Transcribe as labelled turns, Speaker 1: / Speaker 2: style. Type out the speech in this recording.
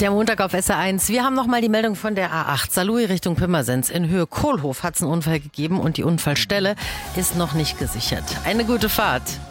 Speaker 1: Der Montag auf SR1. Wir haben nochmal die Meldung von der A8. Saarlouis Richtung Pirmasens. In Höhe Kohlhof hat es einen Unfall gegeben und die Unfallstelle ist noch nicht gesichert. Eine gute Fahrt.